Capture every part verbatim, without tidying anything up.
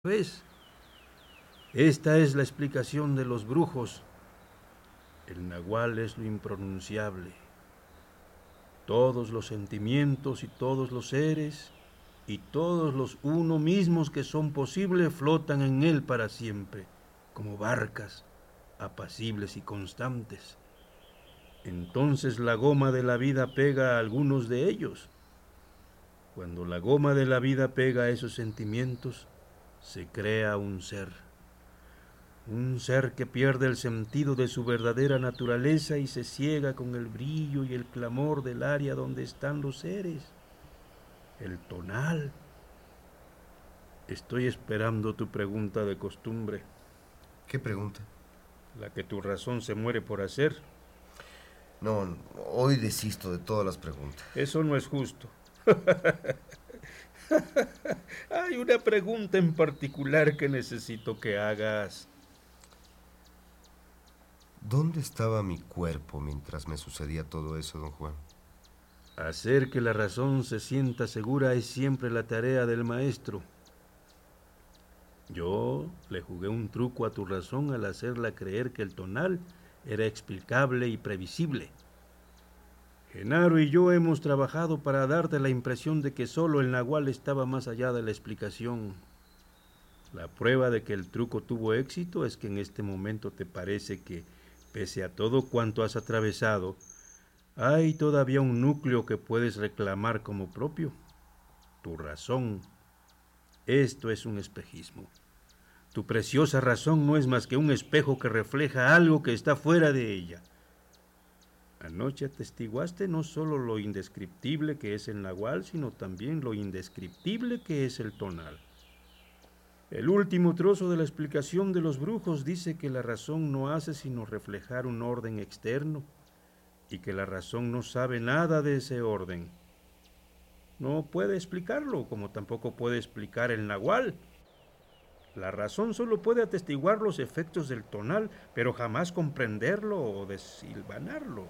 ¿Ves? Esta es la explicación de los brujos. El nahual es lo impronunciable. Todos los sentimientos y todos los seres y todos los uno mismos que son posibles flotan en él para siempre, como barcas, apacibles y constantes. Entonces la goma de la vida pega a algunos de ellos. Cuando la goma de la vida pega a esos sentimientos, se crea un ser. Un ser que pierde el sentido de su verdadera naturaleza y se ciega con el brillo y el clamor del área donde están los seres. El tonal. Estoy esperando tu pregunta de costumbre. ¿Qué pregunta? La que tu razón se muere por hacer. No, hoy desisto de todas las preguntas. Eso no es justo. Hay una pregunta en particular que necesito que hagas. ¿Dónde estaba mi cuerpo mientras me sucedía todo eso, don Juan? Hacer que la razón se sienta segura es siempre la tarea del maestro. Yo le jugué un truco a tu razón al hacerla creer que el tonal era explicable y previsible. Genaro y yo hemos trabajado para darte la impresión de que solo el nahual estaba más allá de la explicación. La prueba de que el truco tuvo éxito es que en este momento te parece que, pese a todo cuanto has atravesado, hay todavía un núcleo que puedes reclamar como propio. Tu razón. Esto es un espejismo. Tu preciosa razón no es más que un espejo que refleja algo que está fuera de ella. Anoche atestiguaste no solo lo indescriptible que es el nahual, sino también lo indescriptible que es el tonal. El último trozo de la explicación de los brujos dice que la razón no hace sino reflejar un orden externo y que la razón no sabe nada de ese orden. No puede explicarlo, como tampoco puede explicar el nahual. La razón solo puede atestiguar los efectos del tonal, pero jamás comprenderlo o desilvanarlo.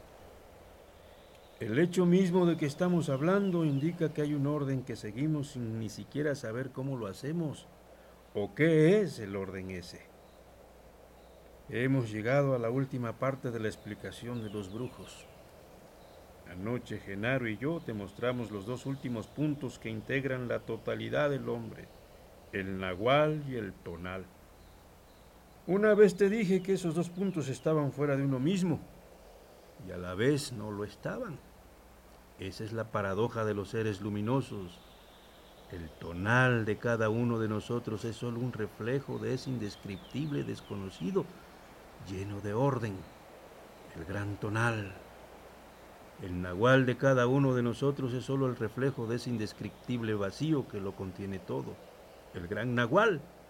El hecho mismo de que estamos hablando indica que hay un orden que seguimos sin ni siquiera saber cómo lo hacemos o qué es el orden ese. Hemos llegado a la última parte de la explicación de los brujos. Anoche Genaro y yo te mostramos los dos últimos puntos que integran la totalidad del hombre, el nahual y el tonal. Una vez te dije que esos dos puntos estaban fuera de uno mismo y a la vez no lo estaban. Esa es la paradoja de los seres luminosos. El tonal de cada uno de nosotros es solo un reflejo de ese indescriptible desconocido, lleno de orden, el gran tonal. El nahual de cada uno de nosotros es solo el reflejo de ese indescriptible vacío que lo contiene todo, el gran nahual.